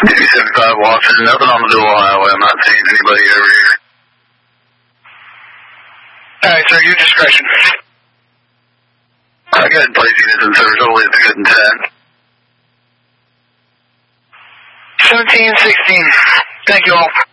Maybe 75 Washington, nothing on the dual highway. I'm not seeing anybody over here. Alright, sir, your discretion. I got in place units in service only at the good and 10. 17, 16. Thank you all.